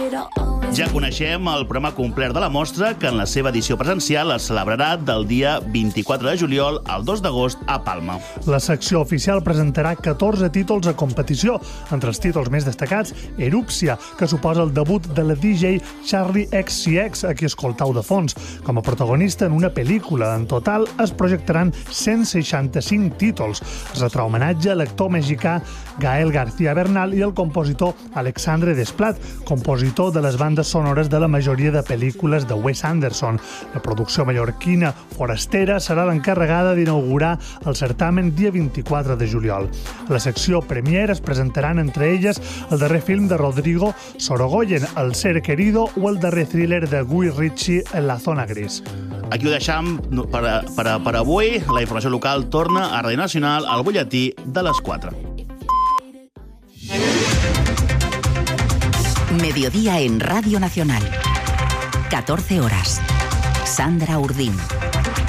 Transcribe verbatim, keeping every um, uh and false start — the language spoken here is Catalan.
Ja coneixem el programa complet de la mostra, que en la seva edició presencial es celebrarà del dia vint-i-quatre de juliol al dos d'agost a Palma. La secció oficial presentarà catorze títols a competició. Entre els títols més destacats, Erupcia, que suposa el debut de la D J Charlie X C X, a qui escoltau de fons, com a protagonista en una pel·lícula. En total es projectaran cent seixanta-cinc títols. Es retrà homenatge a l'actor mexicà Gael García Bernal i al compositor Alexandre Desplat, compositor de les bandes sonores de la majoria de pel·lícules de Wes Anderson. La producció mallorquina Forastera serà l'encarregada d'inaugurar el certamen dia vint-i-quatre de juliol. A la secció Premier es presentaran entre elles el darrer film de Rodrigo Sorogoyen, El ser querido, o el darrer thriller de Guy Ritchie, En la zona gris. Aquí ho deixam per, a, per, a, per avui. La informació local torna a Ràdio Nacional al butlletí de les quatre. Mediodía en Radio Nacional. catorce horas. Sandra Urdín.